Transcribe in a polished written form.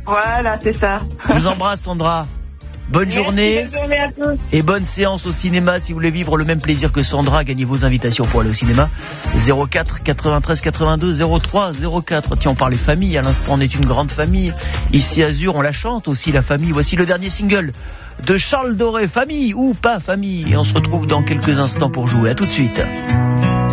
Voilà, c'est ça. Je vous embrasse, Sandra. Bonne journée. Bonne journée à tous. Et bonne séance au cinéma. Si vous voulez vivre le même plaisir que Sandra, gagnez vos invitations pour aller au cinéma. 04 93 82 03 04. Tiens, on parlait famille à l'instant, on est une grande famille. Ici à Azur, on la chante aussi, la famille. Voici le dernier single de Charles Doré, Famille ou pas famille. Et on se retrouve dans quelques instants pour jouer. À tout de suite.